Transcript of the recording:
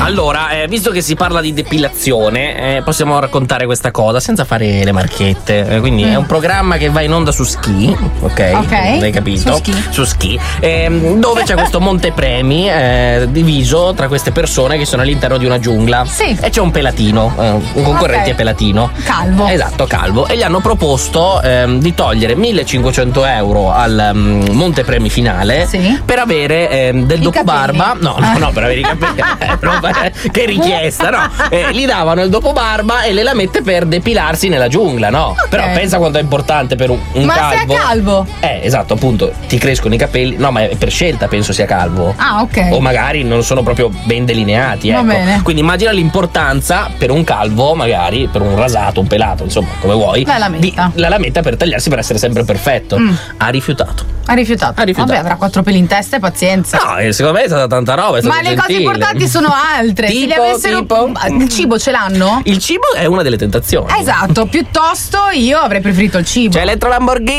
Allora, visto che si parla di depilazione, possiamo raccontare questa cosa senza fare le marchette. Quindi è un programma che va in onda su Ski, ok? L'hai capito? Su Ski. Dove c'è questo montepremi diviso tra queste persone che sono all'interno di una giungla. Sì. E c'è un pelatino, un concorrente pelatino. Calvo. Esatto, calvo. E gli hanno proposto di togliere 1.500 euro al montepremi finale per avere del dopobarba. No, per avere i capelli. Che richiesta, no? Gli davano il dopobarba e le lamette per depilarsi nella giungla, no? Però pensa quanto è importante per un ma calvo. Ma se è calvo? Esatto, appunto, ti crescono i capelli. No, ma è per scelta, penso sia calvo. Ah, ok. O magari non sono proprio ben delineati, ecco. Va bene. Quindi immagina l'importanza per un calvo, magari per un rasato, un pelato, insomma, come vuoi. La lametta per tagliarsi per essere sempre perfetto. Ha rifiutato. Ha rifiutato. Vabbè, avrà 4 peli in testa e pazienza. No, secondo me è stata tanta roba. Ma le cose importanti sono altre. Se li avessero. Il cibo ce l'hanno? Il cibo è una delle tentazioni. Esatto, piuttosto io avrei preferito il cibo. C'è Elettra Lamborghini.